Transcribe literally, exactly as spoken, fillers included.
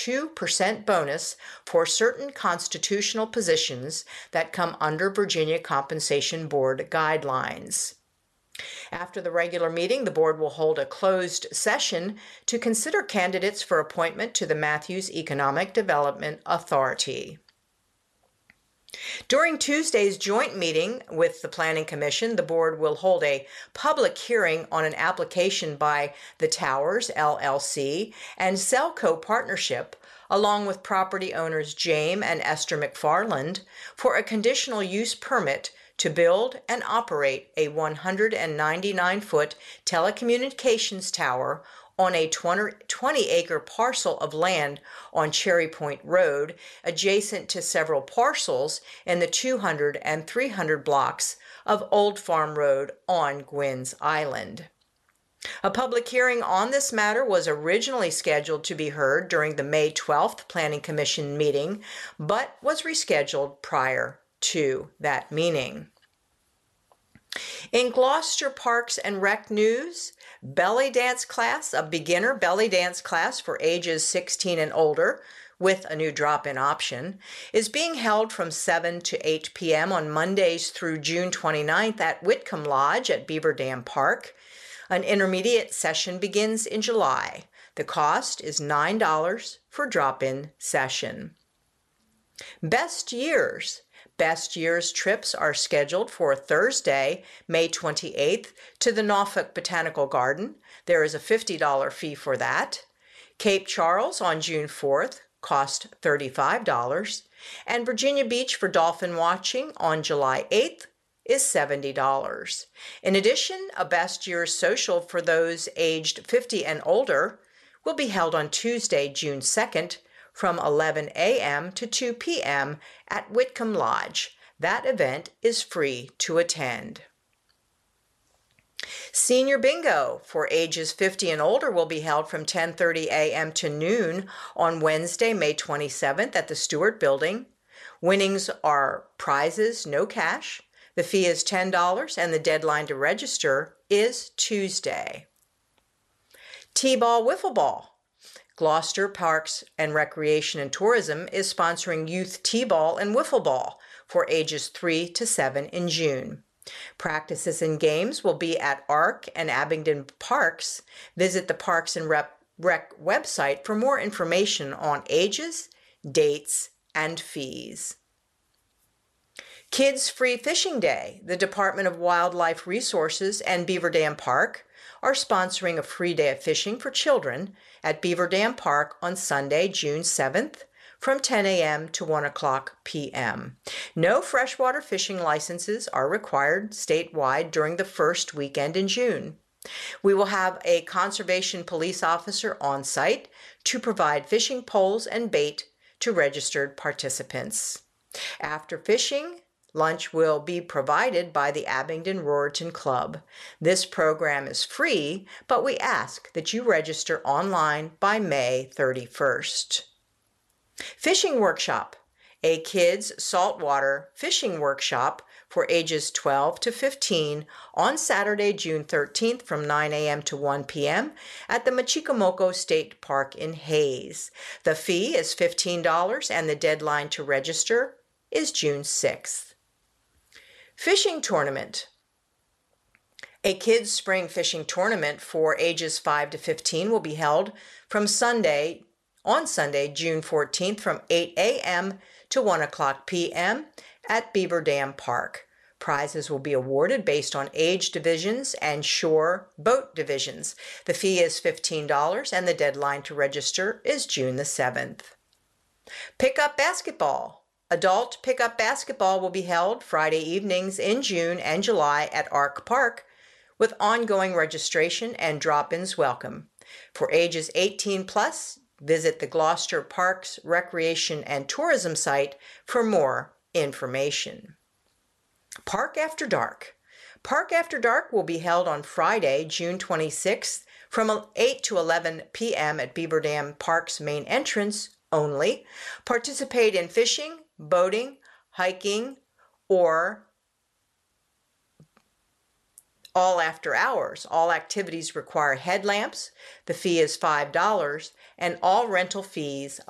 two percent bonus for certain constitutional positions that come under Virginia Compensation Board guidelines. After the regular meeting, the board will hold a closed session to consider candidates for appointment to the Matthews Economic Development Authority. During Tuesday's joint meeting with the Planning Commission, the board will hold a public hearing on an application by the Towers, L L C, and Selco Partnership, along with property owners James and Esther McFarland, for a conditional use permit to build and operate a one hundred ninety-nine foot telecommunications tower on a twenty acre parcel of land on Cherry Point Road, adjacent to several parcels in the two hundred and three hundred blocks of Old Farm Road on Gwynns Island. A public hearing on this matter was originally scheduled to be heard during the May twelfth Planning Commission meeting, but was rescheduled prior to that meeting. In Gloucester Parks and Rec news, belly dance class, a beginner belly dance class for ages sixteen and older, with a new drop-in option, is being held from seven to eight p m on Mondays through June twenty-ninth at Whitcomb Lodge at Beaver Dam Park. An intermediate session begins in July. The cost is nine dollars for drop-in session. Best years. Best Years trips are scheduled for Thursday, May twenty-eighth, to the Norfolk Botanical Garden. There is a fifty dollar fee for that. Cape Charles on June fourth, cost thirty-five dollars. And Virginia Beach for dolphin watching on July eighth is seventy dollars. In addition, a Best Years social for those aged fifty and older will be held on Tuesday, June second, from eleven a m to two p m at Whitcomb Lodge. That event is free to attend. Senior Bingo for ages fifty and older will be held from ten thirty a m to noon on Wednesday, May twenty-seventh at the Stewart Building. Winnings are prizes, no cash. The fee is ten dollars and the deadline to register is Tuesday. T-ball wiffle ball. Gloucester Parks and Recreation and Tourism is sponsoring youth t-ball and wiffle ball for ages three to seven in June. Practices and games will be at Arc and Abingdon Parks. Visit the Parks and Rep Rec website for more information on ages, dates, and fees. Kids Free Fishing Day. The Department of Wildlife Resources and Beaver Dam Park are sponsoring a free day of fishing for children at Beaver Dam Park on Sunday, June seventh, from ten a m to one o'clock p m No freshwater fishing licenses are required statewide during the first weekend in June. We will have a conservation police officer on site to provide fishing poles and bait to registered participants. After fishing, lunch will be provided by the Abingdon Roriton Club. This program is free, but we ask that you register online by May thirty-first. Fishing Workshop, a kids' saltwater fishing workshop for ages twelve to fifteen on Saturday, June thirteenth from nine a m to one p m at the Machicomoko State Park in Hayes. The fee is fifteen dollars and the deadline to register is June sixth. Fishing Tournament. A kids' spring fishing tournament for ages five to fifteen will be held from Sunday, on Sunday, June fourteenth from eight a m to one o'clock p m at Beaver Dam Park. Prizes will be awarded based on age divisions and shore boat divisions. The fee is fifteen dollars and the deadline to register is June the seventh. Pickup Basketball. Adult pickup basketball will be held Friday evenings in June and July at Arc Park, with ongoing registration and drop-ins welcome. For ages eighteen plus, visit the Gloucester Parks Recreation and Tourism site for more information. Park After Dark. Park After Dark will be held on Friday, June twenty-sixth from eight to eleven p m at Beaver Dam Park's main entrance only. Participate in fishing, boating, hiking, or all after hours. All activities require headlamps. The fee is five dollars and all rental fees